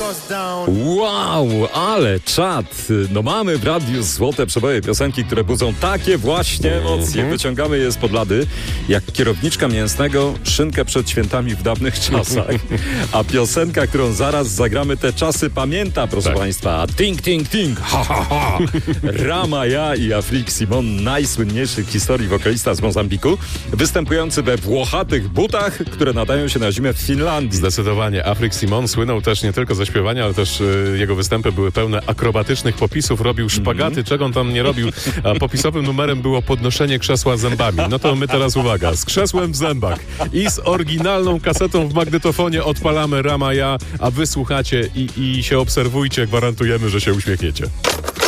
Wow, ale czad. No mamy w radiu złote przeboje, piosenki, które budzą takie właśnie emocje. Wyciągamy je spod lady, jak kierowniczka mięsnego szynkę przed świętami w dawnych czasach. A piosenka, którą zaraz zagramy, te czasy pamięta, proszę Państwa. Ting, ting, ting, ha, ha, ha. Rama Ja i Afrik Simon, najsłynniejszy w historii wokalista z Mozambiku, występujący we włochatych butach, które nadają się na zimę w Finlandii. Zdecydowanie. Afrik Simon słynął też nie tylko ze śpiewania, ale też jego występy były pełne akrobatycznych popisów. Robił szpagaty, czego on tam nie robił. A popisowym numerem było podnoszenie krzesła zębami. No to my teraz uwaga. Z krzesłem w zębach i z oryginalną kasetą w magnetofonie odpalamy Rama Ja, a wy słuchacie i się obserwujcie. Gwarantujemy, że się uśmiechniecie.